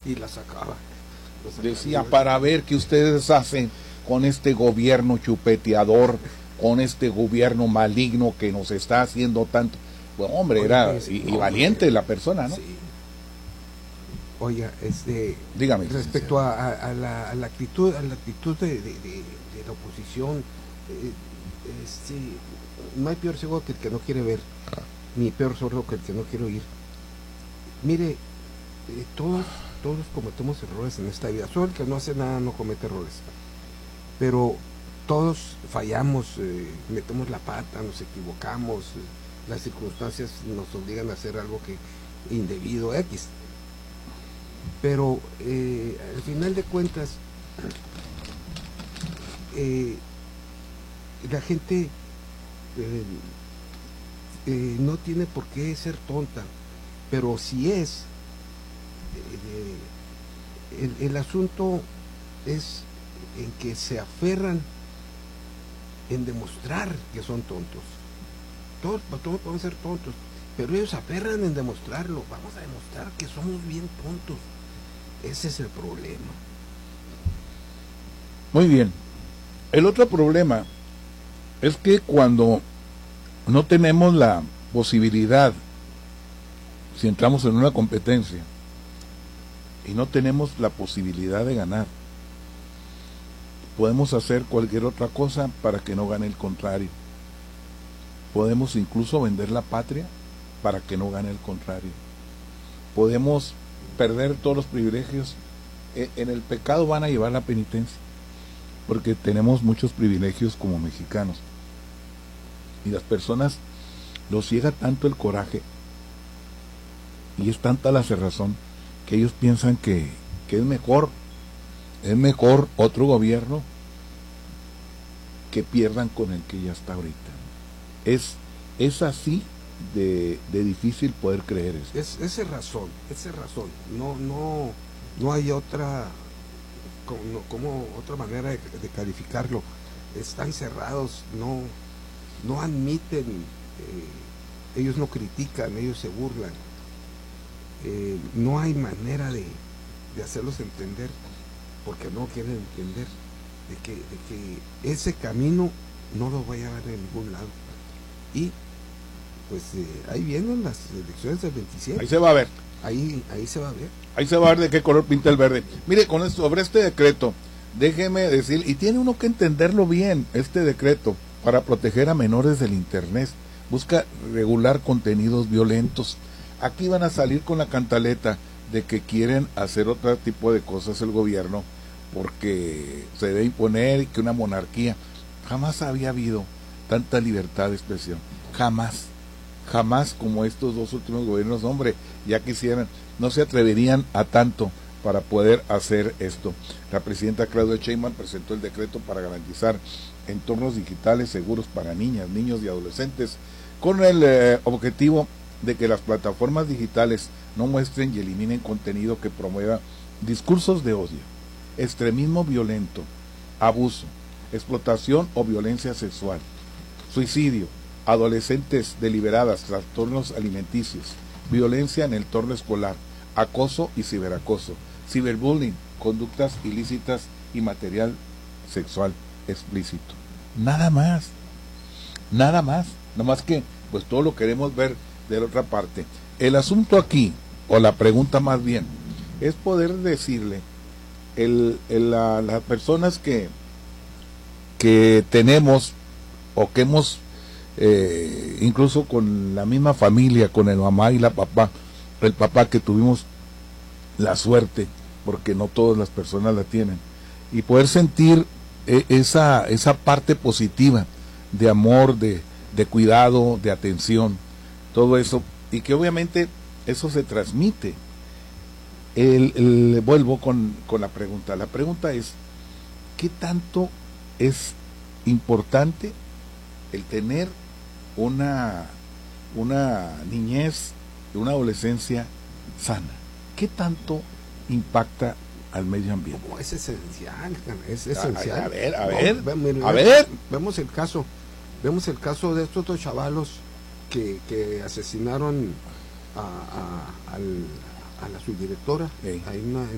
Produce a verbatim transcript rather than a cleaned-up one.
y la sacaba. La sacaba Decía, y... para ver qué ustedes hacen con este gobierno chupeteador, con este gobierno maligno que nos está haciendo tanto. Bueno, hombre, Oye, era pues, y, no, y valiente hombre, la persona, ¿no? sí. Oiga, este, Dígame. respecto a, a, a, la, a la actitud, a la actitud de, de, de, de la oposición, eh, este, no hay peor ciego que el que no quiere ver, ni peor sordo que el que no quiere oír. Mire, eh, todos, todos cometemos errores en esta vida. Solo el que no hace nada no comete errores. Pero todos fallamos, eh, metemos la pata, nos equivocamos, eh, las circunstancias nos obligan a hacer algo que indebido X. Pero eh, al final de cuentas, eh, la gente eh, eh, no tiene por qué ser tonta, pero si es, eh, el, el asunto es en que se aferran en demostrar que son tontos. Todos, todos podemos ser tontos, pero ellos se aferran en demostrarlo. Vamos a demostrar que somos bien tontos. Ese es el problema. Muy bien. El otro problema es que cuando no tenemos la posibilidad, si entramos en una competencia y no tenemos la posibilidad de ganar, podemos hacer cualquier otra cosa para que no gane el contrario. Podemos incluso vender la patria para que no gane el contrario. Podemos perder todos los privilegios. En el pecado van a llevar la penitencia, porque tenemos muchos privilegios como mexicanos. Y las personas los ciega tanto el coraje, y es tanta la cerrazón, que ellos piensan que, que es mejor, es mejor otro gobierno que pierdan con el que ya está ahorita. Es, es así de, de difícil poder creer eso. Es, esa es razón, esa es razón. No, no, no hay otra, como, no, como otra manera de, de calificarlo. Están cerrados, no, no admiten, eh, ellos no critican, ellos se burlan. Eh, no hay manera de, de hacerlos entender, porque no quieren entender de que, de que ese camino no lo va a llevar a ningún lado. Y pues eh, ahí vienen las elecciones del veintisiete. Ahí se va a ver. Ahí, ahí se va a ver. Ahí se va a ver de qué color pinta el verde. Mire, con esto, sobre este decreto, déjeme decir, y tiene uno que entenderlo bien, este decreto, para proteger a menores del internet, busca regular contenidos violentos. Aquí van a salir con la cantaleta de que quieren hacer otro tipo de cosas el gobierno, porque se debe imponer que una monarquía. Jamás había habido tanta libertad de expresión, jamás, jamás como estos dos últimos gobiernos. Hombre, ya quisieran, no se atreverían a tanto para poder hacer esto. La presidenta Claudia Sheinbaum presentó el decreto para garantizar entornos digitales seguros para niñas, niños y adolescentes, con el eh, objetivo de que las plataformas digitales no muestren y eliminen contenido que promueva discursos de odio, extremismo violento, abuso, explotación o violencia sexual, suicidio, adolescentes deliberadas, trastornos alimenticios, violencia en el entorno escolar, acoso y ciberacoso, ciberbullying, conductas ilícitas y material sexual explícito. Nada más, nada más, nada más que pues todo lo queremos ver de la otra parte. El asunto aquí, o la pregunta más bien, es poder decirle el, el, la, las personas que que tenemos o que hemos eh, incluso con la misma familia, con el mamá y la papá, el papá que tuvimos la suerte, porque no todas las personas la tienen, y poder sentir eh, esa, esa parte positiva de amor, de, de cuidado, de atención, todo eso, y que obviamente eso se transmite. El, el, vuelvo con, con la pregunta, la pregunta es, ¿qué tanto es importante el tener una, una niñez, una adolescencia sana? ¿Qué tanto impacta al medio ambiente? Oh, es esencial, es esencial. A, a ver, a ver, no, mire, a ver. Vemos el caso, vemos el caso de estos dos chavalos que, que asesinaron a, a, al, a la subdirectora. Sí. Hay una,